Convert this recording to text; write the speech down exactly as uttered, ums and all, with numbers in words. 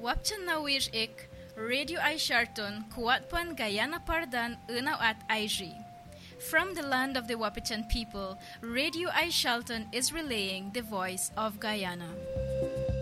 Wapchan na wir ik, Radio ay Sharton, Kuatpan Guyana Pardan, Unaw at I G. From the land of the Wapichan people, Radio ay Sharton is relaying the voice of Guyana.